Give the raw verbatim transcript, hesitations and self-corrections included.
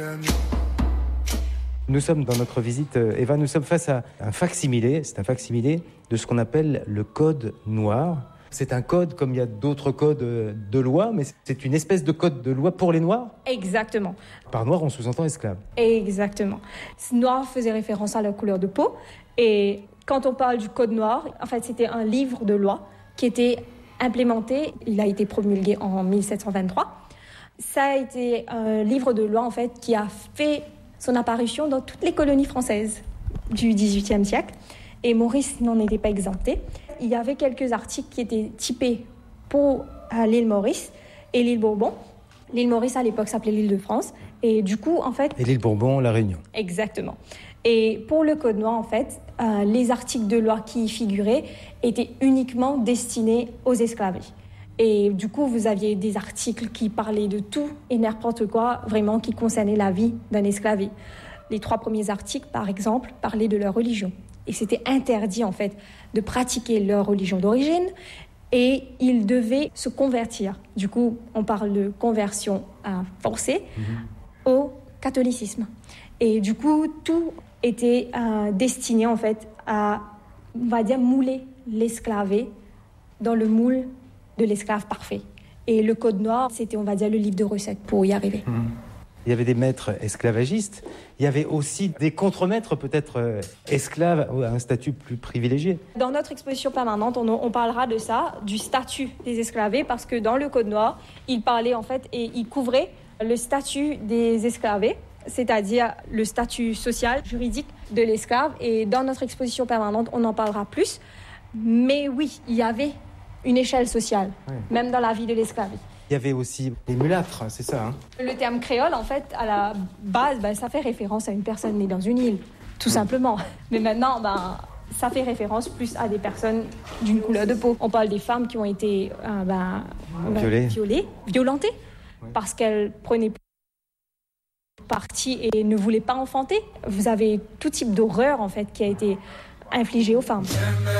Nous sommes dans notre visite, Eva, nous sommes face à un fac-similé, c'est un fac-similé de ce qu'on appelle le code noir. C'est un code comme il y a d'autres codes de loi, mais c'est une espèce de code de loi pour les Noirs ? Exactement. Par noir, on sous-entend esclave. Exactement. Noir faisait référence à leur couleur de peau. Et quand on parle du code noir, en fait, c'était un livre de loi qui était implémenté. Il a été promulgué en dix-sept cent vingt-trois. Ça a été un livre de loi, en fait, qui a fait son apparition dans toutes les colonies françaises du dix-huitième siècle. Et Maurice n'en était pas exempté. Il y avait quelques articles qui étaient typés pour euh, l'île Maurice et l'île Bourbon. L'île Maurice, à l'époque, s'appelait l'île de France. Et du coup, en fait... Et l'île Bourbon, la Réunion. Exactement. Et pour le Code noir, en fait, euh, les articles de loi qui y figuraient étaient uniquement destinés aux esclavés. Et du coup, vous aviez des articles qui parlaient de tout et n'importe quoi, vraiment, qui concernait la vie d'un esclavé. Les trois premiers articles, par exemple, parlaient de leur religion. Et c'était interdit, en fait, de pratiquer leur religion d'origine. Et ils devaient se convertir. Du coup, on parle de conversion euh, forcée mmh. au catholicisme. Et du coup, tout était euh, destiné, en fait, à, on va dire, mouler l'esclavé dans le moule de l'esclave parfait. Et le Code noir, c'était, on va dire, le livre de recettes pour y arriver. Mmh. Il y avait des maîtres esclavagistes. Il y avait aussi des contremaîtres, peut-être euh, esclaves, à un statut plus privilégié. Dans notre exposition permanente, on, on parlera de ça, du statut des esclavés, parce que dans le Code noir, il parlait, en fait, et il couvrait le statut des esclavés, c'est-à-dire le statut social, juridique de l'esclave. Et dans notre exposition permanente, on en parlera plus. Mais oui, il y avait une échelle sociale, oui. Même dans la vie de l'esclave. Il y avait aussi les mulâtres, c'est ça hein ? Le terme créole, en fait, à la base, ben, ça fait référence à une personne née dans une île, tout mmh. simplement. Mais maintenant, ben, ça fait référence plus à des personnes d'une couleur de peau. On parle des femmes qui ont été euh, ben, violées. violées, violentées, oui. Parce qu'elles prenaient parti et ne voulaient pas enfanter. Vous avez tout type d'horreur, en fait, qui a été infligée aux femmes.